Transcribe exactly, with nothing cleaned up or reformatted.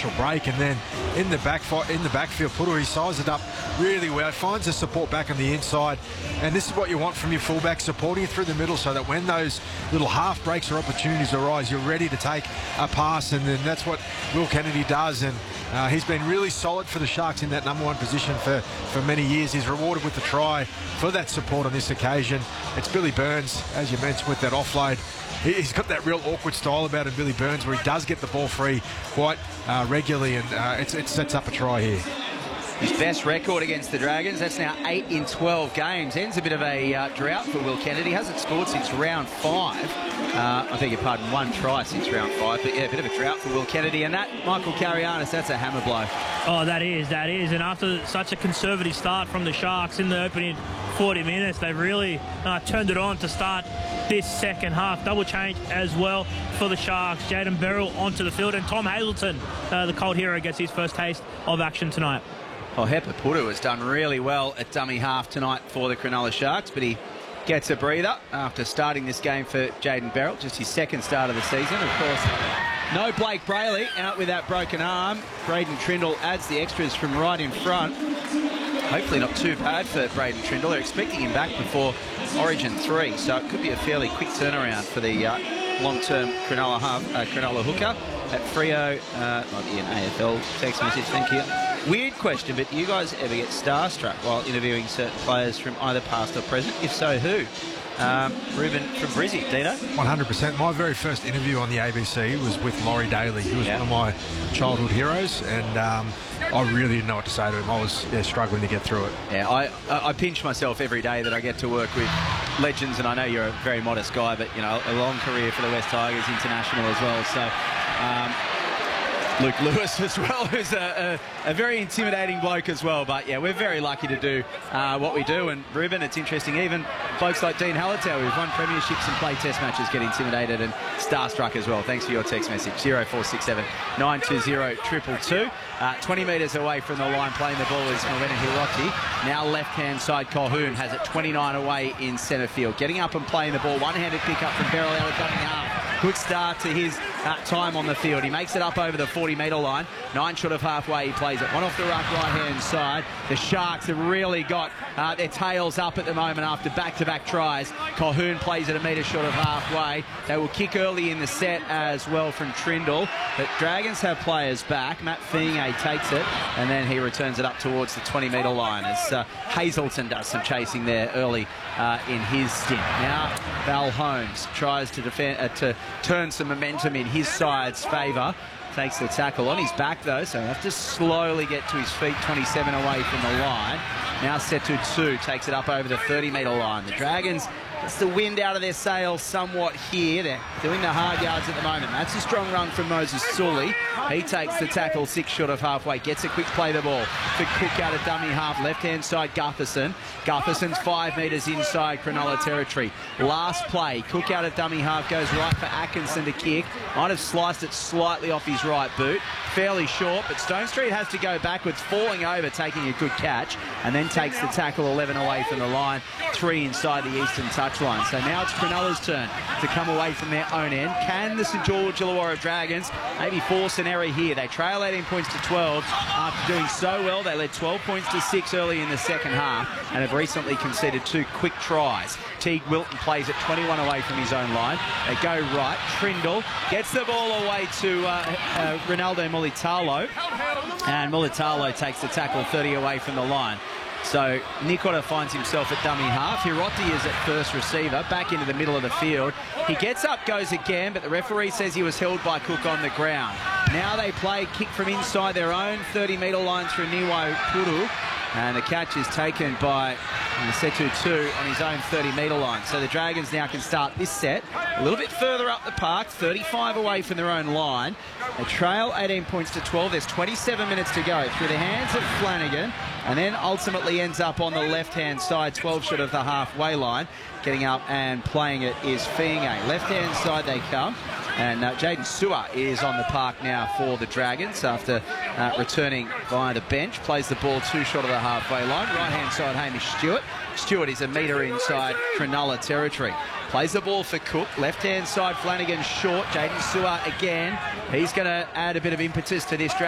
initial break, and then in the back in the backfield, Pudu, he sized it up really well, finds the support back on the inside, and this is what you want from your fullback, supporting it through the middle so that when those little half breaks or opportunities arise, you're ready to take a pass, and then that's what Will Kennedy does. And uh, he's been really solid for the Sharks in that number one position for, for many years. He's rewarded with the try for that support on this occasion. It's Billy Burns, as you mentioned, with that offload. He's got that real awkward style about him, Billy Burns, where he does get the ball free quite uh, regularly, and uh, it's, it sets up a try here. His best record against the Dragons, that's now eight in twelve games. Ends a bit of a uh, drought for Will Kennedy. Hasn't scored since round five. Uh, I beg your pardon, one try since round five. But yeah, a bit of a drought for Will Kennedy. And that, Michael Karianis, that's a hammer blow. Oh, that is, that is. And after such a conservative start from the Sharks in the opening forty minutes, they've really uh, turned it on to start this second half. Double change as well for the Sharks. Jayden Berrell onto the field, and Tom Hazelton, uh, the cold hero, gets his first taste of action tonight. Oh, Hepa Pudu has done really well at dummy half tonight for the Cronulla Sharks, but he gets a breather after starting this game for Jayden Berrell, just his second start of the season. Of course, no Blake Brayley out with that broken arm. Braden Trindle adds the extras from right in front. Hopefully not too bad for Braden Trindle. They're expecting him back before Origin three, so it could be a fairly quick turnaround for the uh, long-term Cronulla, half, uh, Cronulla hooker. At Freo, uh, might be an A F L text message, thank you. Weird question, but do you guys ever get starstruck while interviewing certain players from either past or present? If so, who? Um, Ruben from Brizzy, Dino? one hundred percent. My very first interview on the A B C was with Laurie Daly, who was yeah. one of my childhood heroes, and um, I really didn't know what to say to him. I was yeah, struggling to get through it. Yeah, I, I pinch myself every day that I get to work with legends, and I know you're a very modest guy, but, you know, a long career for the West Tigers, international as well, so... Um, Luke Lewis as well, who's a, a, a very intimidating bloke as well. But, yeah, we're very lucky to do uh, what we do. And, Ruben, it's interesting, even folks like Dean Hallertau, who've won premierships and play test matches, get intimidated and starstruck as well. Thanks for your text message, zero four six seven, nine two zero, two two two. Uh, twenty metres away from the line, playing the ball is Morena Hiroti. Now left-hand side, Colquhoun has it twenty-nine away in centre field. Getting up and playing the ball. One-handed pick-up from Beryl out of dummy half. Good start to his uh, time on the field. He makes it up over the forty metre line. Nine short of halfway, he plays it. One off the ruck right-hand side. The Sharks have really got uh, their tails up at the moment after back-to-back tries. Colquhoun plays it a metre short of halfway. They will kick early in the set as well from Trindle. But Dragons have players back. Matt Fiinge takes it, and then he returns it up towards the twenty metre line as uh, Hazelton does some chasing there early uh, in his stint. Now Val Holmes tries to defend, uh, to turn some momentum in his side's favour. Takes the tackle on his back though, so he'll have to slowly get to his feet, twenty-seven away from the line. Now Setu two takes it up over the thirty metre line. The Dragons, it's the wind out of their sails somewhat here. They're doing the hard yards at the moment. That's a strong run from Moses Sully. He takes the tackle six short of halfway, gets a quick play the ball for Cook out of dummy half, left-hand side Gutherson. Gutherson's five metres inside Cronulla territory. Last play, Cook out of dummy half goes right for Atkinson to kick. Might have sliced it slightly off his right boot. Fairly short, but Stone Street has to go backwards, falling over, taking a good catch, and then takes the tackle eleven away from the line, three inside the eastern touchline. So now it's Cronulla's turn to come away from their own end. Can the St George Illawarra Dragons maybe force an error here? They trail eighteen points to twelve after doing so well. They led twelve points to six early in the second half and have recently conceded two quick tries. Teague Wilton plays it twenty-one away from his own line. They go right. Trindle gets the ball away to uh, uh, Ronaldo Mulitalo, and Mulitalo takes the tackle thirty away from the line. So Nikora finds himself at dummy half. Hiroti is at first receiver, back into the middle of the field. He gets up, goes again, but the referee says he was held by Cook on the ground. Now they play kick from inside their own thirty metre line through Niwai Puru. And the catch is taken by Setu two on his own thirty metre line. So the Dragons now can start this set a little bit further up the park, thirty-five away from their own line. They trail eighteen points to twelve. There's twenty-seven minutes to go through the hands of Flanagan, and then ultimately ends up on the left-hand side, twelve short of the halfway line. Getting up and playing it is Fiinge. Left-hand side they come. And uh, Jaden Sewer is on the park now for the Dragons after uh, returning via the bench. Plays the ball two short of the halfway line. Right-hand side, Hamish Stewart. Stewart is a metre inside Cronulla territory. Plays the ball for Cook. Left-hand side, Flanagan short. Jaden Sewer again. He's going to add a bit of impetus to this.